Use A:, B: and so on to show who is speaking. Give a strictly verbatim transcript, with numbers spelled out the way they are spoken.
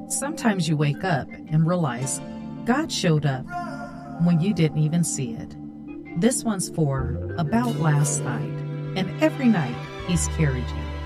A: Sometimes you wake up and realize God showed up when you didn't even see it. This one's for About Last Night, and every night He's carried you.